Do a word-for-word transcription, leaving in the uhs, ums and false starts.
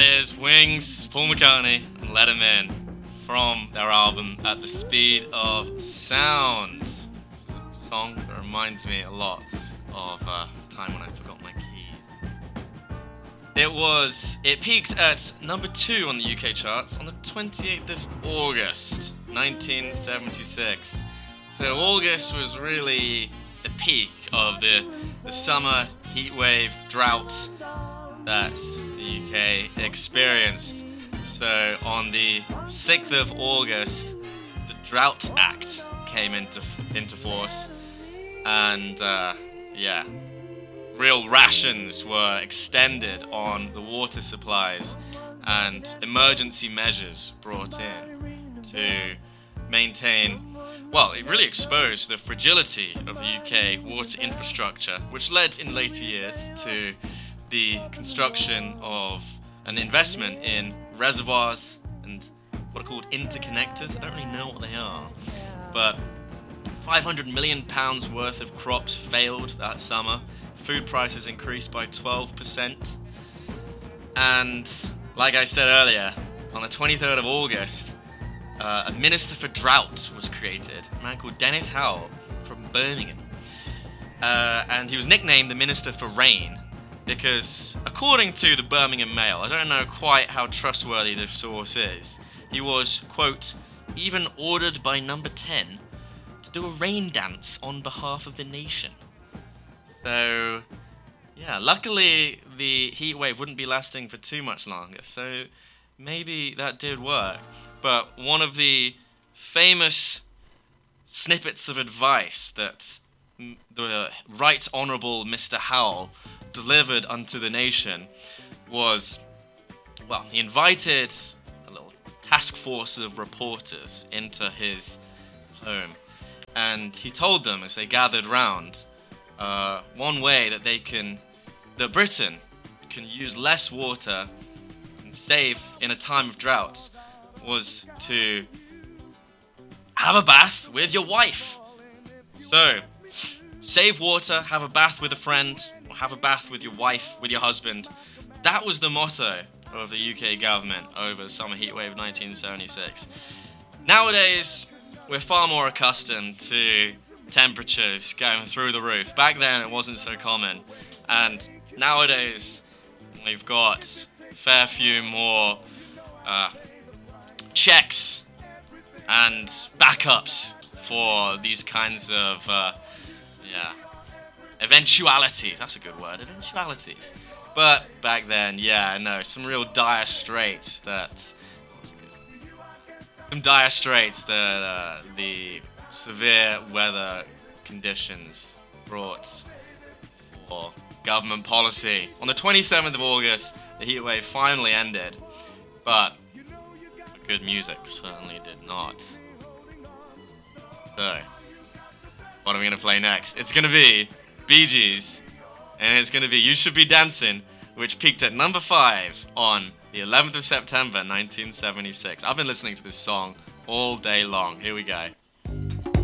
is Wings, Paul McCartney, and Let 'Em In from their album At the Speed of Sound. It's a song that reminds me a lot of a time when I forgot my keys. It was, it peaked at number two on the U K charts on the twenty-eighth of August, nineteen seventy-six. So August was really the peak of the, the summer heatwave drought that the U K experienced. So on the sixth of August, the Drought Act came into into force, and uh, yeah, real rations were extended on the water supplies, and emergency measures brought in to maintain. Well, it really exposed the fragility of the U K water infrastructure, which led in later years to the construction of an investment in reservoirs and what are called interconnectors. I don't really know what they are, but five hundred million pounds worth of crops failed that summer. Food prices increased by twelve percent. And like I said earlier, on the twenty-third of August, uh, a Minister for Drought was created, a man called Dennis Howell from Birmingham. Uh, and he was nicknamed the Minister for Rain because, according to the Birmingham Mail, I don't know quite how trustworthy this source is, he was, quote, even ordered by number ten to do a rain dance on behalf of the nation. So, yeah, luckily the heat wave wouldn't be lasting for too much longer, so maybe that did work. But one of the famous snippets of advice that the Right Honourable Mister Howell delivered unto the nation was, well, he invited a little task force of reporters into his home, and he told them as they gathered round, uh, one way that they can, that Britain can use less water and save in a time of drought was to have a bath with your wife. So, save water, have a bath with a friend, or have a bath with your wife, with your husband. That was the motto of the U K government over the summer heatwave of nineteen seventy-six. Nowadays, we're far more accustomed to temperatures going through the roof. Back then, it wasn't so common. And nowadays, we've got a fair few more uh, checks and backups for these kinds of, uh, yeah, eventualities. That's a good word, eventualities. But back then, yeah, no, some real dire straits that, some dire straits that uh, the severe weather conditions brought for government policy. On the twenty-seventh of August, the heatwave finally ended, but the good music certainly did not. So, what am I going to play next? It's going to be Bee Gees, and it's going to be You Should Be Dancing, which peaked at number five on the eleventh of September, nineteen seventy-six. I've been listening to this song all day long. Here we go.